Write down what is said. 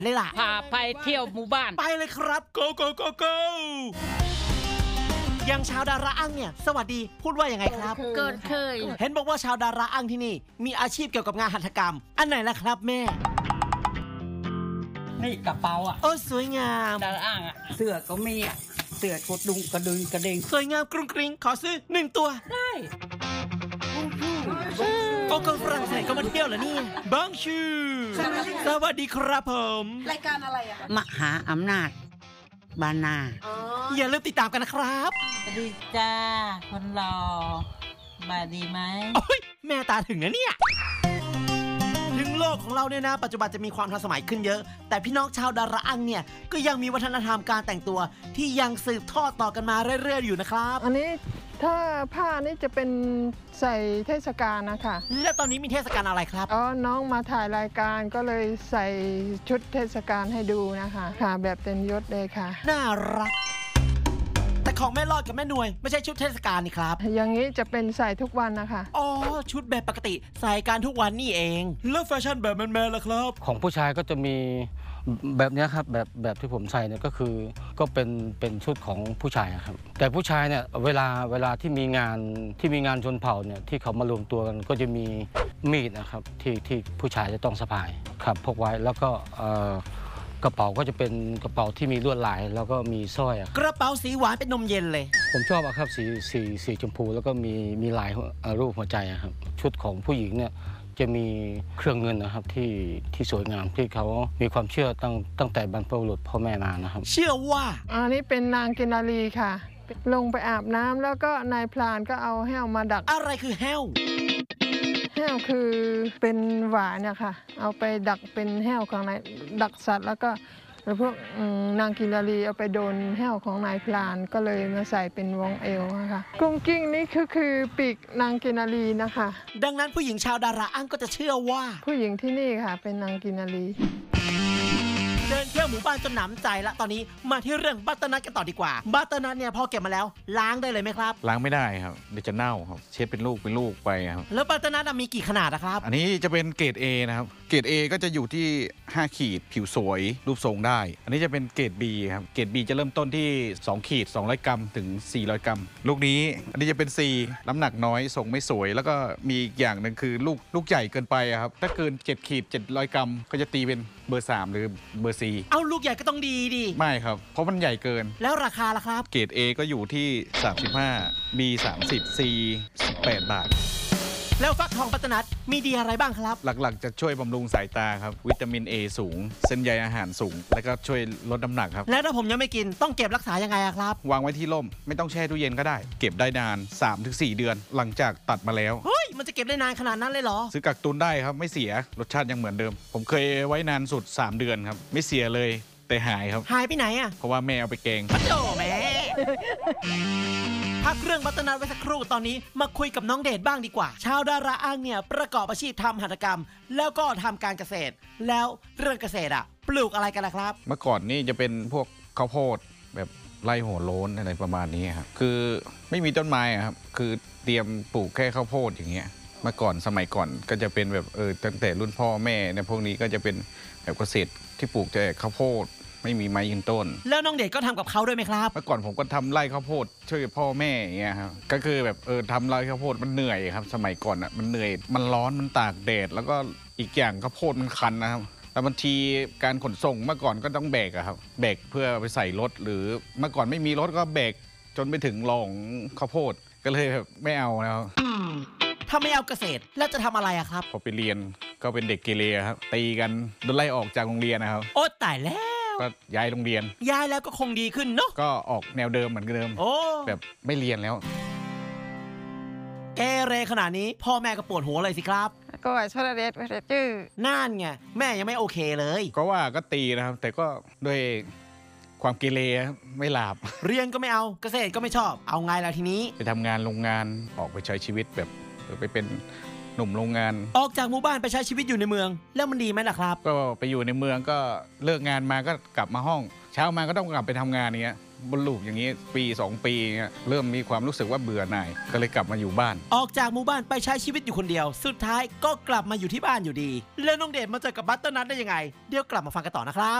เลยล่ะพาไปเที่ยวหมู่บ้านไปเลยครับ go go go go อย่างชาวดาราอั้งเนี่ยสวัสดีพูดว่ายังไงครับเกิดเคยเห็นบอกว่าชาวดาราอั้งที่นี่มีอาชีพเกี่ยวกับงานหัตถกรรมอันไหนล่ะครับแม่นี่กระเป๋าอ่ะสวยงามดาราอั้งอ่ะเสื้อก็มีอ่ะเสื้อกระดุมกระเด้งสวยงามกรุงกริงขอซื้อ1ตัวได้ก็ฝรั่งเศสก็มาเที่ยวเหรอเนี่ยบังชูสวัสดีครับผมรายการอะไรอะมหาอำนาจบานาอย่าลืมติดตามกันนะครับสวัสดีจ้าคนรอบายดีไหมแม่ตาถึงนะเนี่ยถึงโลกของเราเนี่ยนะปัจจุบันจะมีความทันสมัยขึ้นเยอะแต่พี่น้องชาวดาราอังเนี่ยก็ยังมีวัฒนธรรมการแต่งตัวที่ยังสืบทอดต่อกันมาเรื่อยๆอยู่นะครับอันนี้ถ้าผ้านี่จะเป็นใส่เทศกาลนะคะและตอนนี้มีเทศกาลอะไรครับน้องมาถ่ายรายการก็เลยใส่ชุดเทศกาลให้ดูนะคะค่ะแบบเต็มยศเลยค่ะน่ารักแต่ของแม่รอดกับแม่หน่วยไม่ใช่ชุดเทศกาลนี่ครับอย่างนี้จะเป็นใส่ทุกวันนะคะชุดแบบปกติใส่การทุกวันนี่เองแล้วแฟชั่นแบบแมนๆล่ะครับของผู้ชายก็จะมีแบบนี้ครับแบบที่ผมใส่เนี่ยก็คือก็เป็นชุดของผู้ชายครับแต่ผู้ชายเนี่ยเวลาที่มีงานชนเผ่าเนี่ยที่เขามารวมตัวกันก็จะมีมีดนะครับที่ผู้ชายจะต้องสะพายครับพกไว้แล้วก็กระเป๋าก็จะเป็นกระเป๋าที่มีลวดลายแล้วก็มีสร้อยกระเป๋าสีหวานเป็นนมเย็นเลยผมชอบครับสีชมพูแล้วก็มีลายรูปหัวใจครับชุดของผู้หญิงเนี่ยจะมีเครื่องเงินนะครับที่สวยงามที่เขามีความเชื่อตั้งแต่บรรพบุรุษพ่อแม่มานะครับเชื่อว่าอันนี้เป็นนางกินารีค่ะลงไปอาบน้ำแล้วก็นายพรานก็เอาแห้วมาดักอะไรคือแห้วคือเป็นหวานเนี่ยค่ะเอาไปดักเป็นแห้วของนายดักสัตว์แล้วก็พวกนางกินารีเอาไปโดนแห้วของนายพรานก็เลยมาใส่เป็นวงเอวนะคะกุ้งกิ้งนี่คือปีกนางกินารีนะคะดังนั้นผู้หญิงชาวดาราอั้งก็จะเชื่อว่าผู้หญิงที่นี่ค่ะเป็นนางกินารีเดินเที่ยวหมู่บ้านจนหนำใจละตอนนี้มาที่เรื่องบัตเตอร์นัทกันต่อดีกว่าบัตเตอร์นัทเนี่ยพอเก็บมาแล้วล้างได้เลยไหมครับล้างไม่ได้ครับเดี๋ยวจะเน่าครับเช็ดเป็นลูกไปครับแล้วบัตเตอร์นัทมีกี่ขนาดนะครับอันนี้จะเป็นเกรด A นะครับเกรด A ก็จะอยู่ที่5ขีดผิวสวยรูปทรงได้อันนี้จะเป็นเกรด B ครับเกรด B จะเริ่มต้นที่2ขีด200 กรัมถึง400 กรัมลูกนี้อันนี้จะเป็น C น้ำหนักน้อยทรงไม่สวยแล้วก็มีอีกอย่างหนึ่งคือลูกใหญ่เกินไปครับถ้าเกิน7ขีด700 กรัมก็จะตีเป็นเบอร์3หรือเบอร์ C เอาลูกใหญ่ก็ต้องดีดิไม่ครับเพราะมันใหญ่เกินแล้วราคาล่ะครับเกรด A ก็อยู่ที่35 B 30 C 18 บาทแล้วฟักทองบัตเตอร์นัทมีดีอะไรบ้างครับหลักๆจะช่วยบำรุงสายตาครับวิตามิน A สูงเส้นใยอาหารสูงแล้วก็ช่วยลดน้ำหนักครับแล้วถ้าผมยังไม่กินต้องเก็บรักษายังไงครับวางไว้ที่ร่มไม่ต้องแช่ตู้เย็นก็ได้เก็บได้นาน 3-4 เดือนหลังจากตัดมาแล้วเฮ้ยมันจะเก็บได้นานขนาดนั้นเลยเหรอซื้อกักตุนได้ครับไม่เสียรสชาติยังเหมือนเดิมผมเคยไว้นานสุด3 เดือนครับไม่เสียเลยแต่หายครับหายไปไหนอ่ะเพราะว่าแม่เอาไปแกงโธ่แม่พักเรื่องบัตเตอร์นัทไว้สักครู่ตอนนี้มาคุยกับน้องเดชบ้างดีกว่าชาวดาราอั้งเนี่ยประกอบอาชีพทำหัตถกรรมแล้วก็ทำการเกษตรแล้วเรื่องเกษตรปลูกอะไรกันล่ะครับเมื่อก่อนนี่จะเป็นพวกข้าวโพดแบบไร่หัวโล้นอะไรประมาณนี้ครับคือไม่มีต้นไม้ครับคือเตรียมปลูกแค่ข้าวโพดอย่างเงี้ยเมื่อก่อนสมัยก่อนก็จะเป็นแบบตั้งแต่รุ่นพ่อแม่เนี่ยพวกนี้ก็จะเป็นแบบเกษตรที่ปลูกแต่ข้าวโพดไม่มีไม้ยืนต้นแล้วน้องเดชก็ทำกับเขาด้วยไหมครับเมื่อก่อนผมก็ทำไร่ข้าวโพดช่วยพ่อแม่อย่างเงี้ยครับก็คือแบบทำไร่ข้าวโพดมันเหนื่อยครับสมัยก่อนมันเหนื่อยมันร้อนมันตากแดดแล้วก็อีกอย่างข้าวโพดมันคันนะครับแล้วบางทีการขนส่งเมื่อก่อนก็ต้องแบกครับแบกเพื่อไปใส่รถหรือเมื่อก่อนไม่มีรถก็แบกจนไปถึงรองข้าวโพดก็เลยแบบไม่เอาแล้วถ้าไม่เอาเกษตรแล้วจะทำอะไรครับพอไปเรียนก็เป็นเด็กเกเรครับตีกันโดนไล่ออกจากโรงเรียนนะครับโอ๊ตตายแล้วก็ย้ายโรงเรียนย้ายแล้วก็คงดีขึ้นเนาะก็ออกแนวเดิมเหมือนเดิมแบบไม่เรียนแล้วเกเรขนาดนี้พ่อแม่ก็ปวดหัวเลยสิครับก็ว่าชลเดชจื้อนั่นไงแม่ยังไม่โอเคเลยก็ว่าก็ตีนะครับแต่ก็ด้วยความเกเรไม่หลับเรียนก็ไม่เอาเกษตรก็ไม่ชอบเอาไงล่ะทีนี้ไปทำงานโรงงานออกไปใช้ชีวิตแบบไปเป็นหนุ่มโรงงานออกจากหมู่บ้านไปใช้ชีวิตอยู่ในเมืองแล้วมันดีไหมล่ะครับก็ไปอยู่ในเมืองก็เลิกงานมาก็กลับมาห้องเช้ามาก็ต้องกลับไปทำงานเนี้ยบนลูกอย่างนี้ปี 2 ปีเงี้ยเริ่มมีความรู้สึกว่าเบื่อหน่ายก็เลยกลับมาอยู่บ้านออกจากหมู่บ้านไปใช้ชีวิตอยู่คนเดียว สุดท้ายก็กลับมาอยู่ที่บ้านอยู่ดีแล้วน้องเดชมาเจอกับบัตเตอร์นัทได้ยังไงเดี๋ยวกลับมาฟังกันต่อนะครับ